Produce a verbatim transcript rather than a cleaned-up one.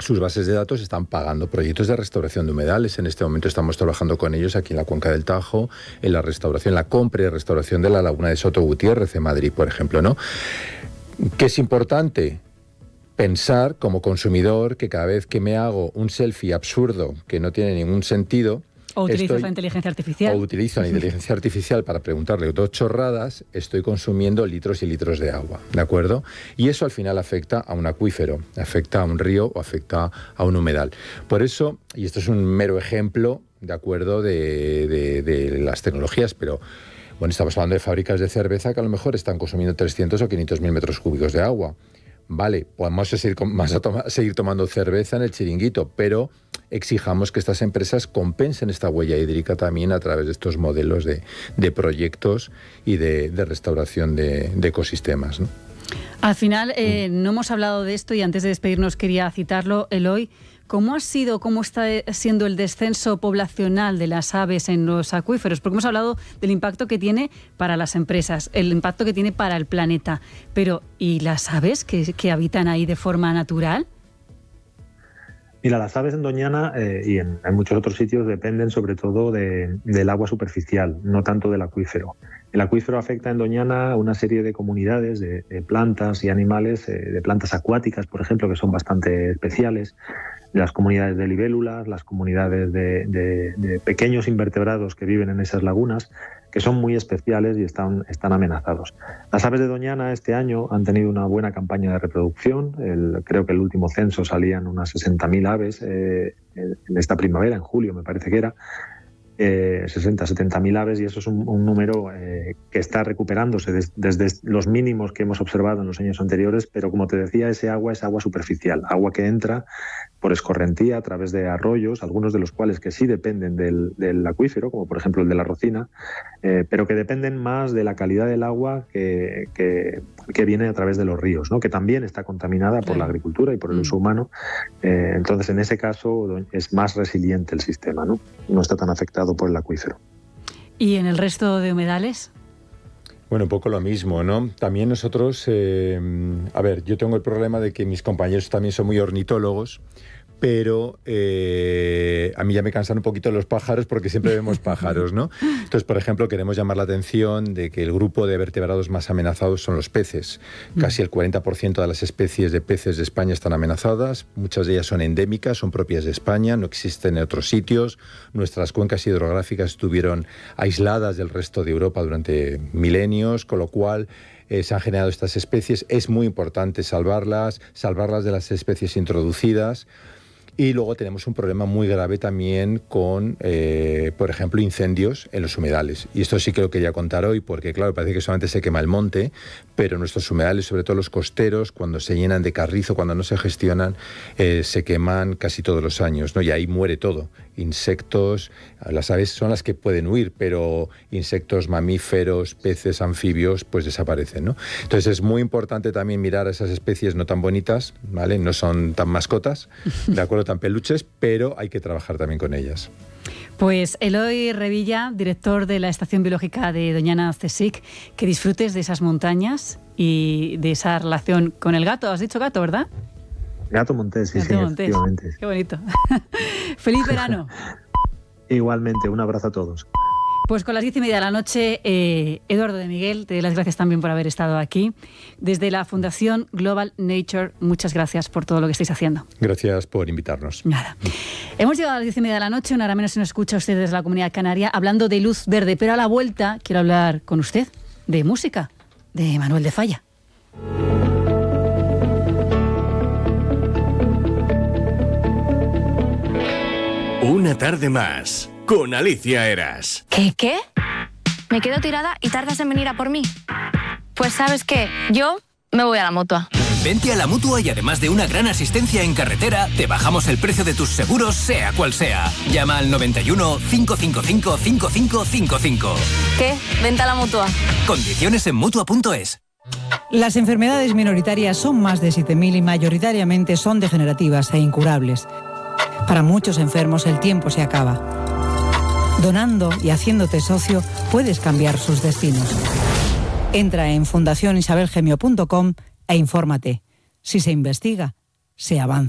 sus bases de datos están pagando proyectos de restauración de humedales. En este momento estamos trabajando con ellos aquí en la Cuenca del Tajo, en la restauración, la compra y restauración de la laguna de Soto Gutiérrez en Madrid, por ejemplo, ¿no? ¿Qué es importante? Pensar como consumidor que cada vez que me hago un selfie absurdo que no tiene ningún sentido, o utilizas estoy, la inteligencia artificial. O utilizo la inteligencia artificial para preguntarle dos chorradas, estoy consumiendo litros y litros de agua, ¿de acuerdo? Y eso al final afecta a un acuífero, afecta a un río o afecta a un humedal. Por eso, y esto es un mero ejemplo, ¿de acuerdo?, de, de, de las tecnologías, pero bueno, estamos hablando de fábricas de cerveza que a lo mejor están consumiendo trescientos o quinientos mil metros cúbicos de agua. Vale, podemos seguir, vamos a toma, seguir tomando cerveza en el chiringuito, pero exijamos que estas empresas compensen esta huella hídrica también a través de estos modelos de, de proyectos y de, de restauración de, de ecosistemas, ¿no? Al final, eh, mm. no hemos hablado de esto y antes de despedirnos quería citarlo, Eloy. ¿Cómo ha sido, cómo está siendo el descenso poblacional de las aves en los acuíferos? Porque hemos hablado del impacto que tiene para las empresas, el impacto que tiene para el planeta. Pero, ¿y las aves que, que habitan ahí de forma natural? Mira, las aves en Doñana eh, y en, en muchos otros sitios dependen sobre todo de, del agua superficial, no tanto del acuífero. El acuífero afecta en Doñana a una serie de comunidades de, de plantas y animales, eh, de plantas acuáticas, por ejemplo, que son bastante especiales, las comunidades de libélulas, las comunidades de, de, de pequeños invertebrados que viven en esas lagunas, que son muy especiales y están, están amenazados. Las aves de Doñana este año han tenido una buena campaña de reproducción. El, creo que el último censo salían unas sesenta mil aves eh, en esta primavera, en julio me parece que era, eh, sesenta, setenta mil aves, y eso es un, un número eh, que está recuperándose des, desde los mínimos que hemos observado en los años anteriores, pero como te decía, ese agua es agua superficial, agua que entra por escorrentía a través de arroyos, algunos de los cuales que sí dependen del, del acuífero, como por ejemplo el de la Rocina, eh, pero que dependen más de la calidad del agua que, que, que viene a través de los ríos, ¿no? Que también está contaminada por la agricultura y por el uso humano. Eh, entonces, en ese caso es más resiliente el sistema, ¿no? No está tan afectado por el acuífero. ¿Y en el resto de humedales? Bueno, un poco lo mismo, ¿no? También nosotros, eh, a ver, yo tengo el problema de que mis compañeros también son muy ornitólogos, pero eh, a mí ya me cansan un poquito los pájaros porque siempre vemos pájaros, ¿no? Entonces, por ejemplo, queremos llamar la atención de que el grupo de vertebrados más amenazados son los peces. Casi el cuarenta por ciento de las especies de peces de España están amenazadas, muchas de ellas son endémicas, son propias de España, no existen en otros sitios. Nuestras cuencas hidrográficas estuvieron aisladas del resto de Europa durante milenios, con lo cual Eh, se han generado estas especies. Es muy importante salvarlas, salvarlas de las especies introducidas. Y luego tenemos un problema muy grave también con, eh, por ejemplo, incendios en los humedales. Y esto sí que lo quería contar hoy porque, claro, parece que solamente se quema el monte, pero nuestros humedales, sobre todo los costeros, cuando se llenan de carrizo, cuando no se gestionan, eh, se queman casi todos los años, ¿no? Y ahí muere todo. Insectos, las aves son las que pueden huir, pero insectos, mamíferos, peces, anfibios, pues desaparecen, ¿no? Entonces es muy importante también mirar a esas especies no tan bonitas, ¿vale? No son tan mascotas, ¿de acuerdo? Tan peluches, pero hay que trabajar también con ellas. Pues Eloy Revilla, director de la Estación Biológica de Doñana CSIC, que disfrutes de esas montañas y de esa relación con el gato. Has dicho gato, ¿verdad? Gato Montés, sí, Gato sí, Montés. efectivamente. Qué bonito. Feliz verano. Igualmente, un abrazo a todos. Pues con las diez y media de la noche, eh, Eduardo de Miguel, te doy las gracias también por haber estado aquí. Desde la Fundación Global Nature, muchas gracias por todo lo que estáis haciendo. Gracias por invitarnos. Nada. Hemos llegado a las diez y media de la noche, una hora menos si nos escucha usted desde la Comunidad Canaria, hablando de luz verde, pero a la vuelta quiero hablar con usted de música, de Manuel de Falla. Una tarde más, con Alicia Eras. ¿Qué, qué? ¿Me quedo tirada y tardas en venir a por mí? Pues ¿sabes qué? Yo me voy a la Mutua. Vente a la Mutua y además de una gran asistencia en carretera, te bajamos el precio de tus seguros, sea cual sea. Llama al noventa y uno, cinco cinco cinco, cinco cinco cinco cinco. ¿Qué? Vente a la Mutua. Condiciones en Mutua punto es. Las enfermedades minoritarias son más de siete mil y mayoritariamente son degenerativas e incurables. Para muchos enfermos el tiempo se acaba. Donando y haciéndote socio puedes cambiar sus destinos. Entra en fundación isabel gemio punto com e infórmate. Si se investiga, se avanza.